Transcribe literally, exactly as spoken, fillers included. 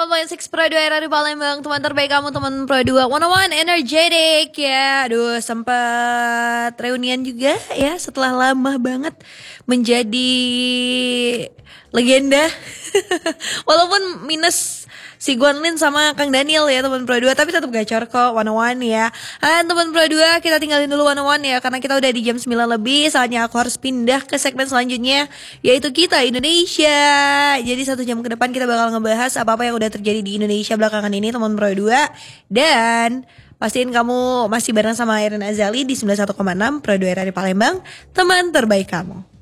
satu koma enam Pro dua era di Palembang. Teman terbaik kamu, teman Pro dua satu satu energetic ya. Aduh, sempat reunian juga ya setelah lama banget menjadi legenda. Walaupun minus si Guanlin sama Kang Daniel ya teman Pro dua, tapi tetap gacor kok satu satu ya. Ah, teman Pro dua, kita tinggalin dulu satu satu ya karena kita udah di jam sembilan lebih. Saatnya aku harus pindah ke segmen selanjutnya, yaitu Kita Indonesia. Jadi satu jam ke depan kita bakal ngebahas apa-apa yang udah terjadi di Indonesia belakangan ini teman Pro dua. Dan pastiin kamu masih bareng sama Irin Azali di sembilan puluh satu koma enam Pro dua era di Palembang, teman terbaik kamu.